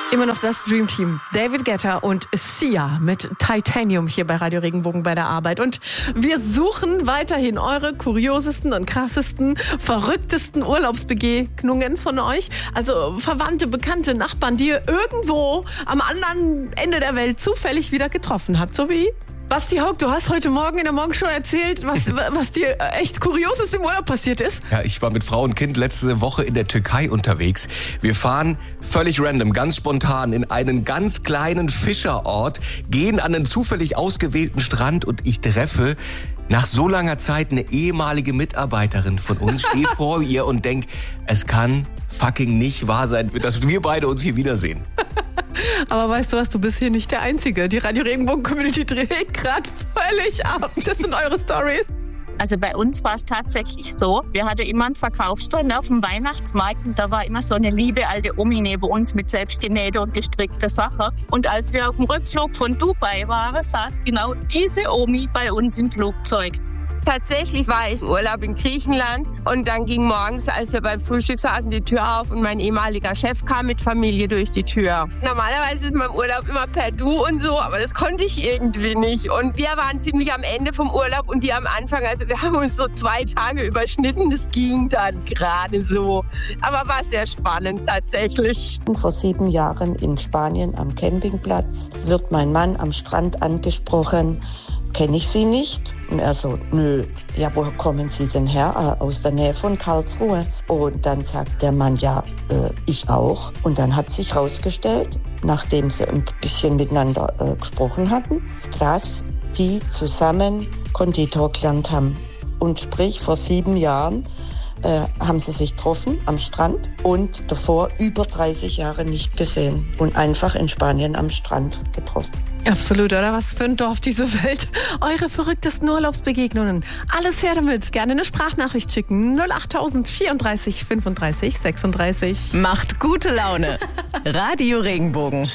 Immer noch das Dream Team. David Guetta und Sia mit Titanium hier bei Radio Regenbogen bei der Arbeit. Und wir suchen weiterhin eure kuriosesten und krassesten, verrücktesten Urlaubsbegegnungen von euch. Also Verwandte, Bekannte, Nachbarn, die ihr irgendwo am anderen Ende der Welt zufällig wieder getroffen habt. So wie Basti Haug, du hast heute Morgen in der Morgenshow erzählt, was dir echt Kurioses im Urlaub passiert ist. Ja, ich war mit Frau und Kind letzte Woche in der Türkei unterwegs. Wir fahren völlig random, ganz spontan in einen ganz kleinen Fischerort, gehen an einen zufällig ausgewählten Strand und ich treffe nach so langer Zeit eine ehemalige Mitarbeiterin von uns, stehe vor ihr und denk, es kann fucking nicht wahr sein, dass wir beide uns hier wiedersehen. Aber weißt du was, du bist hier nicht der Einzige. Die Radio Regenbogen Community dreht gerade völlig ab. Das sind eure Stories. Also bei uns war es tatsächlich so, wir hatten immer einen Verkaufsstand auf dem Weihnachtsmarkt und da war immer so eine liebe alte Omi neben uns mit selbstgenähte und gestrickte Sachen. Und als wir auf dem Rückflug von Dubai waren, saß genau diese Omi bei uns im Flugzeug. Tatsächlich war ich im Urlaub in Griechenland und dann ging morgens, als wir beim Frühstück saßen, die Tür auf und mein ehemaliger Chef kam mit Familie durch die Tür. Normalerweise ist man im Urlaub immer per Du und so, aber das konnte ich irgendwie nicht. Und wir waren ziemlich am Ende vom Urlaub und die am Anfang, also wir haben uns so 2 Tage überschnitten, das ging dann gerade so. Aber war sehr spannend tatsächlich. Vor 7 Jahren in Spanien am Campingplatz wird mein Mann am Strand angesprochen. Kenne ich Sie nicht? Und er so, nö. Ja, woher kommen Sie denn her? Aus der Nähe von Karlsruhe. Und dann sagt der Mann, ja, ich auch. Und dann hat sich herausgestellt, nachdem sie ein bisschen miteinander gesprochen hatten, dass die zusammen Konditor gelernt haben. Und sprich, vor 7 Jahren haben sie sich getroffen am Strand und davor über 30 Jahre nicht gesehen. Und einfach in Spanien am Strand getroffen. Absolut, oder? Was für ein Dorf diese Welt. Eure verrücktesten Urlaubsbegegnungen. Alles her damit. Gerne eine Sprachnachricht schicken. 08000 34 35 36. Macht gute Laune. Radio Regenbogen.